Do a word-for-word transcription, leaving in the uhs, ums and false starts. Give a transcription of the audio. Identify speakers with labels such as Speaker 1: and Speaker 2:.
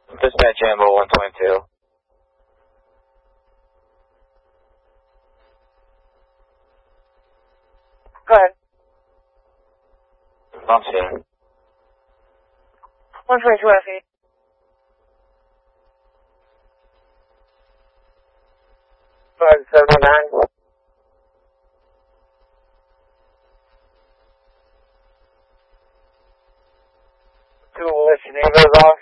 Speaker 1: Dispatch Ambo one twenty-two.
Speaker 2: Go ahead.
Speaker 1: I'm seeing.
Speaker 2: one twenty-two F E. five seven nine. Two Willis Neighbors off.